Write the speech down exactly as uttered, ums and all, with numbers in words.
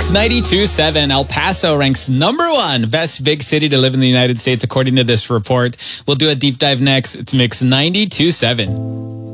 Mix ninety-two point seven. El Paso ranks number one best big city to live in the United States, according to this report. We'll do a deep dive next. It's Mix ninety-two point seven.